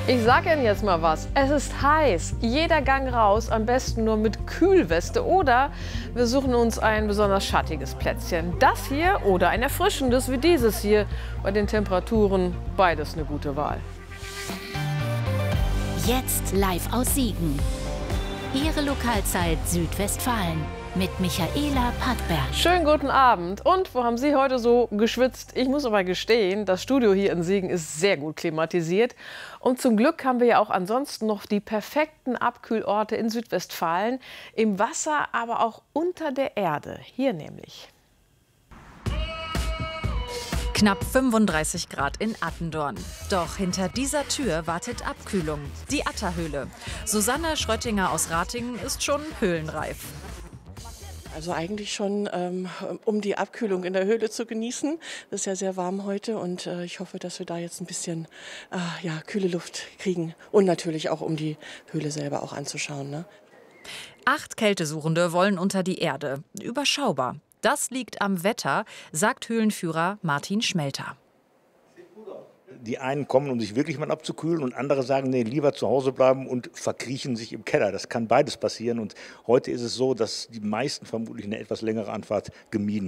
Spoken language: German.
Ich sag Ihnen jetzt mal was. Es ist heiß. Jeder Gang raus, am besten nur mit Kühlweste oder wir suchen uns ein besonders schattiges Plätzchen. Das hier oder ein erfrischendes wie dieses hier. Bei den Temperaturen beides eine gute Wahl. Jetzt live aus Siegen. Ihre Lokalzeit Südwestfalen mit Michaela Packberg. Schönen guten Abend. Und wo haben Sie heute so geschwitzt? Ich muss aber gestehen, das Studio hier in Siegen ist sehr gut klimatisiert. Und zum Glück haben wir ja auch ansonsten noch die perfekten Abkühlorte in Südwestfalen. Im Wasser, aber auch unter der Erde. Hier nämlich. Knapp 35 Grad in Attendorn. Doch hinter dieser Tür wartet Abkühlung, die Atterhöhle. Susanne Schröttinger aus Ratingen ist schon höhlenreif. Also eigentlich schon, um die Abkühlung in der Höhle zu genießen. Es ist ja sehr warm heute und ich hoffe, dass wir da jetzt ein bisschen kühle Luft kriegen. Und natürlich auch, um die Höhle selber auch anzuschauen, ne? 8 Kältesuchende wollen unter die Erde. Überschaubar. Das liegt am Wetter, sagt Höhlenführer Martin Schmelter. Die einen kommen, um sich wirklich mal abzukühlen, und andere sagen, nee, lieber zu Hause bleiben und verkriechen sich im Keller. Das kann beides passieren. Und heute ist es so, dass die meisten vermutlich eine etwas längere Anfahrt gemieden